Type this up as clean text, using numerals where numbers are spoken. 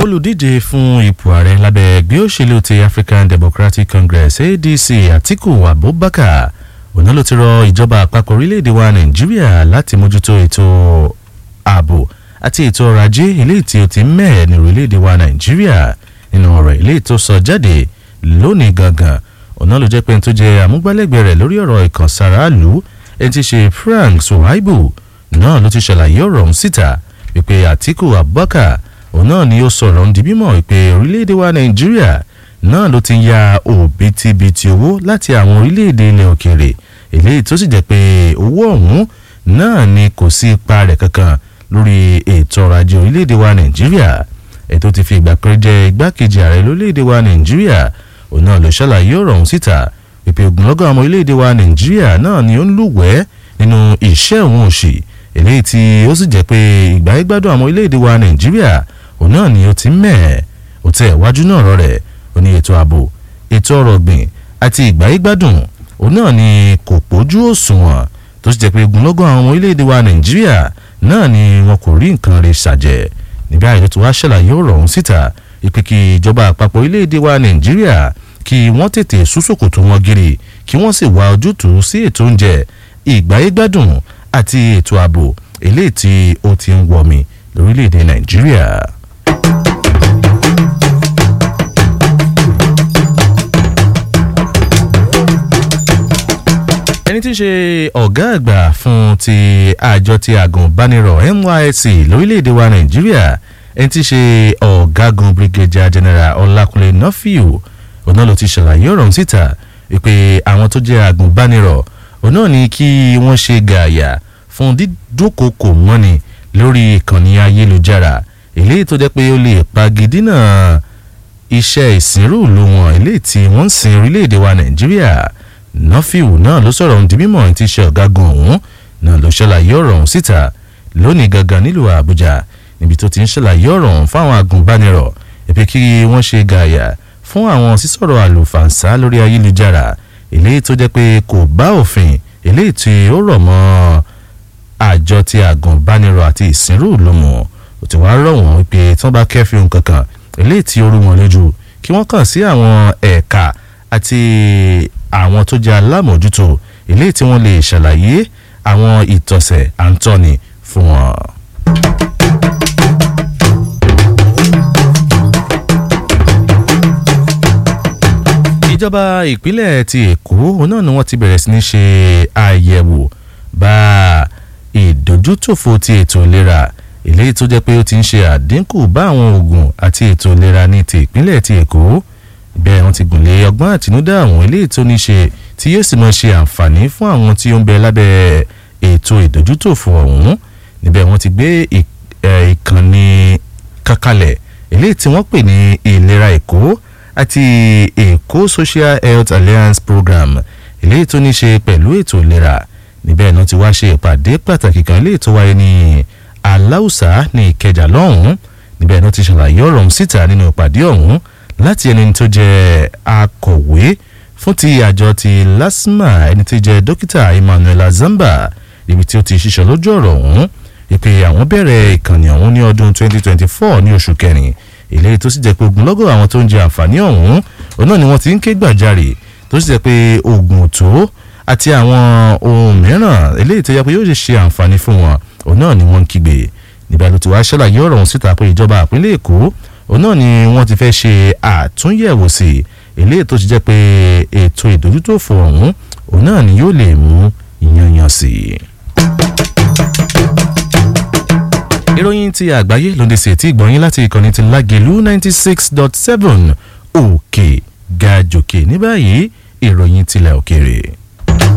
olùdíje fún ipò ààrẹ lábẹ́ ẹgbẹ́ òṣèlú ti African Democratic Congress ADC Atiku Abubakar ọ̀nà ló ti rọ ìjọba àpapọ̀ orílẹ̀-èdè wa Nàìjíríà láti mójútó ètò ààbò àti ètò ọrọ̀ ajé eléyìí tí ó ti mẹ́ẹ̀ ní orílẹ̀-èdè wa Nàìjíríà nínú ọ̀rọ̀ eléyìí tó sọ jáde lónìí gangan ọ̀nà ló jẹ́ pé tó jẹ́ àmúgbálẹ́gbẹ̀ẹ́ rẹ̀ lórí ọ̀rọ̀ ìkànsáraàlú ẹni tí ṣe Frank Suhaibu náà ló ti ṣàlàyé ọ̀rọ̀ ọ̀hún síta wípé Atiku Abubakar òun náà ni ó sọ̀rọ̀ ń di mímọ̀ wípé orílẹ̀-èdè wa Nàìjíríà náà ló ti ń ya òbítíbitì owó láti àwọn orílẹ̀-èdè ilẹ̀ òkèèrè eléyìí tó sì jẹ́ pé owó ọ̀hún náà ni kò sí ipa rẹ̀ kankan lórí ètò ọrọ̀ ajé orílẹ̀-èdè wa Nàìjíríà ètò ti fi ìgbà kan jẹ́ igbákejì ààrẹ lórílẹ̀-èdè wa Nàìjíríà òun náà ló ṣàlàyé ọ̀rọ̀ ọ̀hún síta wípé ogunlọ́gọ̀ ọmọ orílẹ̀-èdè wa Nàìjíríà náà ni ó ń lúwẹ̀ẹ́ nínú ìṣẹ́ òun òṣì eléyìí tí ó sì jẹ́ pé ìgbà ìgbádùn àwọn orílẹ̀-èdè wa Nàìjíríà òun náà ni ó ti mẹ́ẹ̀ ó tẹ̀ wájú náà rọ rẹ̀ ó ní ètò ààbò ètò ọrọ̀ ọ̀gbìn àti ìgbà ìgbádùn òun náà ni kò pójú òṣùwọ̀n tó sì jẹ́ pé ogunlọ́gọ̀ àwọn ọmọ orílẹ̀-èdè wa Nàìjíríà náà ni wọn kò rí nǹkan rẹ̀ ṣàjẹ́ níbi àyè tó wá ṣàlàyé ọ̀rọ̀ ọ̀hún síta ìpè kí ìjọba àpapọ̀ orílẹ̀-èdè wa Nàìjíríà kí wọ́n tètè súnsòkòtò wọn gírí kí wọ́n sì wá ojútùú sí ètò oúnjẹ ìgbà ìgbádùn àti ètò ààbò eléyìí tí ó ti ń wọmi lórílẹ̀-èdè Nàìjíríà. ẹni tí ń ṣe ọ̀gá àgbà fún ti àjọ ti àgùnbánirọ̀ NYSC lórílẹ̀-èdè wa Nàìjíríà ẹni tí ń ṣe ọ̀gágun Brigadier General Ọlákúnlé Nọ́fíù ọ̀nà ló ti ṣàlàyé ọ̀rọ̀ síta wípé àwọn tó jẹ́ àgùnbánirọ̀ ọ̀nà ní kí wọ́n ṣe gààyà fún dídúnkokò mọ́ni lórí ìkànnì ayélujára eléyìí tó jẹ́ pé ó lè pagidínà iṣẹ́ ìsìnrúùlù wọn eléyìí tí wọ́n ń sin orílẹ̀-èdè wa Nàìjíríà Nọ́fíù náà ló sọ̀rọ̀ di mímọ̀ tí ṣe ọ̀gágun ọ̀hún náà ló ṣàlàyé ọ̀rọ̀ ọ̀hún síta lónìí gangan nílùú Àbújá níbi tó ti ń ṣàlàyé ọ̀rọ̀ ọ̀hún fáwọn agùnbánirọ̀ èpè kí wọ́n ṣe gààyà fún àwọn sísọ̀rọ̀ àlùfàǹsá lórí ayélujára eléyìí tó jẹ́ pé kò bá òfin eléyìí tí ó rọ̀ mọ́ àjọ ti àgùnbánirọ̀ àti ìsìnrúùlù mọ̀ ó ti wá rọ̀ wọ́n wípé tí wọ́n bá kẹ́fì ohun kankan eléyìí tí ó rú wọn lójú kí wọ́n kàn sí àwọn ẹ̀ka àti àwọn tó jẹ́ alámòjútó eléyìí tí wọ́n lè ṣàlàyé àwọn ìtọ̀sẹ̀ àǹtọ́ni fún wọn. ìjọba ìpínlẹ̀ ti Èkó náà ni wọ́n ti bẹ̀rẹ̀ sí ní ṣe àyẹ̀wò bá ìdójútòfò ti ètò ìlera eléyìí tó jẹ́ pé ó ti ń ṣe àdínkù bá àwọn oògùn àti ètò ìlera ní ti ìpínlẹ̀ ti Èkó bẹ́ẹ̀ wọ́n ti gùnlé ọgbọ́n àtinúdá àwọn eléyìí tó ní ṣe tí yóò sì máa ṣe àǹfààní fún àwọn tí ó ń bẹ lábẹ́ ètò ìdójútòfò ọ̀hún níbẹ̀ wọ́n ti gbé ìkànnì kankalẹ̀ eléyìí tí wọ́n pè ní ìlera Èkó àti Èkó Social Health Alliance Program eléyìí tó ní ṣe pẹ̀lú ètò ìlera níbẹ̀ náà ti wá ṣe ìpàdé pàtàkì kan eléyìí tó wáyé ní Aláùsá ní Ìkẹjà lọ́hùn-ún níbẹ̀ náà ti ṣàlàyé ọ̀rọ̀ ọ̀hún síta nínú ìpàdé ọ̀hún láti ẹni tó jẹ́ akọ̀wé fún ti àjọ ti LASTMA ẹni tó jẹ́ dókítà Emmanuel Azamba ibi tí ó ti ṣiṣẹ́ lójú ọ̀rọ̀ ọ̀hún ìpè àwọn bẹ̀rẹ̀ ìkànnì ọ̀hún ní ọdún 2024 ní oṣù kẹrin eléyìí tó sì jẹ́ pé ogunlọ́gọ̀ àwọn tó ń jẹ àǹfààní ọ̀hún ọ̀nà ni wọ́n ti ń ké gbàjarè tó sì jẹ́ pé oògùn tó àti àwọn ohun mìíràn eléyìí tó yẹ pé yóò ṣe àǹfààní fún wọn ọ̀nà ni wọ́n ń kígbe níbẹ̀ ló ti wá ṣàlàyé ọ̀rọ̀ ọ̀hún síta pé ìjọba ìpínlẹ̀ Èkó ọ̀nà ni wọ́n ti fẹ́ ṣe àtúnyẹ̀wò sí eléyìí tó ti jẹ́ pé ètò ìdójútòfò ọ̀hún ọ̀nà ni yóò lè mú ìyanyan sí i. ìròyìn ti àgbáyé ló ń dẹ̀sẹ̀ tí ìgbọ̀nyín láti ìkànnì ti Lágelú 96.7 òkè gàjòkè ní báyìí ìròyìn tilẹ̀ òkèèrè.